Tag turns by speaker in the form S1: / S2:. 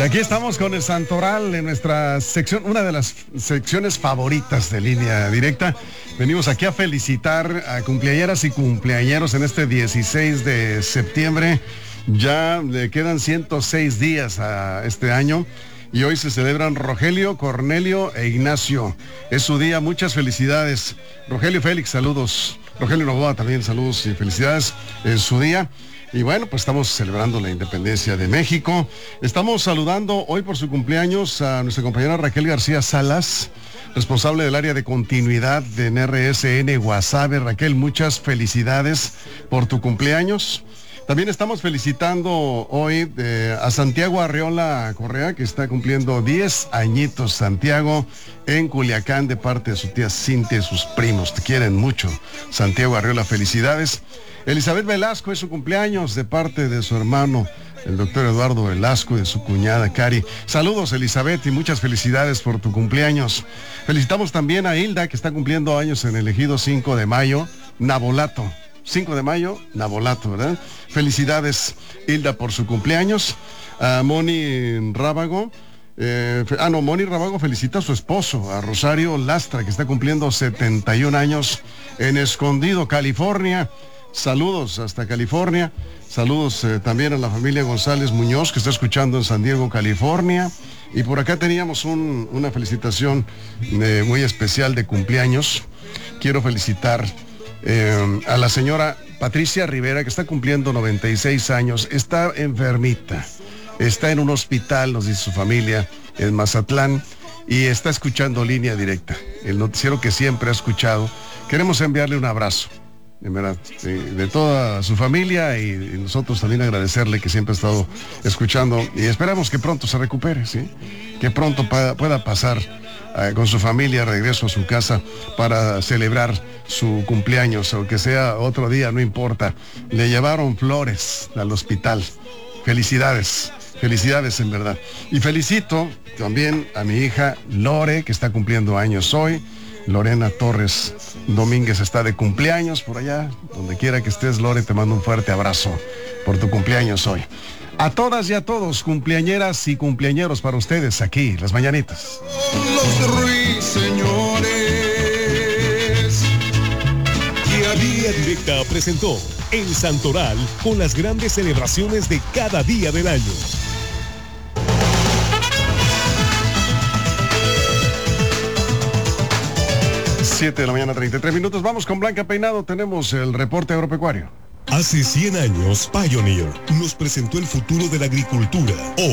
S1: aquí estamos con el Santoral en nuestra sección, una de las secciones favoritas de Línea Directa. Venimos aquí a felicitar a cumpleañeras y cumpleañeros en este 16 de septiembre. Ya le quedan 106 días a este año y hoy se celebran Rogelio, Cornelio e Ignacio. Es su día, muchas felicidades. Rogelio Félix, saludos. Rogelio Novoa también, saludos y felicidades en su día. Y bueno, pues estamos celebrando la independencia de México. Estamos saludando hoy por su cumpleaños a nuestra compañera Raquel García Salas, responsable del área de continuidad de NRSN Guasave. Raquel, muchas felicidades por tu cumpleaños. También estamos felicitando hoy a Santiago Arreola Correa, que está cumpliendo 10 añitos, Santiago, en Culiacán, de parte de su tía Cintia y sus primos. Te quieren mucho, Santiago Arreola, felicidades. Elizabeth Velasco es su cumpleaños de parte de su hermano, el doctor Eduardo Velasco, y de su cuñada Cari. Saludos, Elizabeth, y muchas felicidades por tu cumpleaños. Felicitamos también a Hilda, que está cumpliendo años en el ejido 5 de mayo, Nabolato. 5 de mayo, Nabolato, ¿verdad? Felicidades, Hilda, por su cumpleaños. A Moni Rábago. Moni Rábago felicita a su esposo, a Rosario Lastra, que está cumpliendo 71 años en Escondido, California. Saludos hasta California. Saludos también a la familia González Muñoz, que está escuchando en San Diego, California. Y por acá teníamos una felicitación muy especial de cumpleaños. Quiero felicitar a la señora Patricia Rivera, que está cumpliendo 96 años. Está enfermita. Está en un hospital, nos dice su familia, en Mazatlán. Y está escuchando Línea Directa, el noticiero que siempre ha escuchado. Queremos enviarle un abrazo. En verdad, de toda su familia y nosotros también agradecerle que siempre ha estado escuchando y esperamos que pronto se recupere, ¿sí? Que pronto pueda pasar con su familia, regreso a su casa para celebrar su cumpleaños, o que sea otro día, no importa. Le llevaron flores al hospital. Felicidades, felicidades en verdad. Y felicito también a mi hija Lore, que está cumpliendo años hoy. Lorena Torres Domínguez está de cumpleaños por allá. Donde quiera que estés, Lore, te mando un fuerte abrazo por tu cumpleaños hoy. A todas y a todos, cumpleañeras y cumpleañeros, para ustedes aquí, las mañanitas.
S2: Los ruiseñores.
S3: Línea Directa presentó El Santoral, con las grandes celebraciones de cada día del año.
S1: 7 de la mañana, 33 minutos. Vamos con Blanca Peinado. Tenemos el reporte agropecuario.
S3: Hace 100 años, Pioneer nos presentó el futuro de la agricultura.